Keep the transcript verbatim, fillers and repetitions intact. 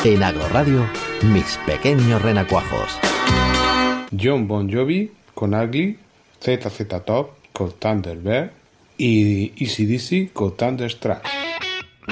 En Agroradio, mis pequeños renacuajos. John Bon Jovi con Ugly, Z Z Top con Thunderbird y A C/D C con Thunderstruck.